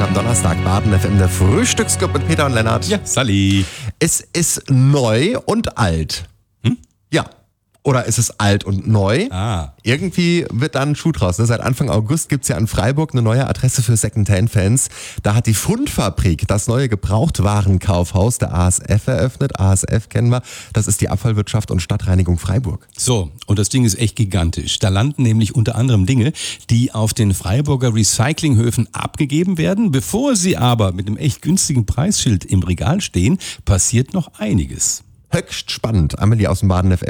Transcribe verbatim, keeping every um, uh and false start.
Morgen am Donnerstag, Baden F M, der Frühstücksclub mit Peter und Lennart. Ja, Sally. Es ist neu und alt. Hm? Ja. Oder ist es alt und neu? Ah. Irgendwie wird da ein Schuh draus. Ne? Seit Anfang August gibt's ja in Freiburg eine neue Adresse für Secondhand-Fans. Da hat die Fundfabrik, das neue Gebrauchtwarenkaufhaus der A S F eröffnet. A S F kennen wir. Das ist die Abfallwirtschaft und Stadtreinigung Freiburg. So, und das Ding ist echt gigantisch. Da landen nämlich unter anderem Dinge, die auf den Freiburger Recyclinghöfen abgegeben werden. Bevor sie aber mit einem echt günstigen Preisschild im Regal stehen, passiert noch einiges. Höchst spannend. Amelie aus dem Baden F M.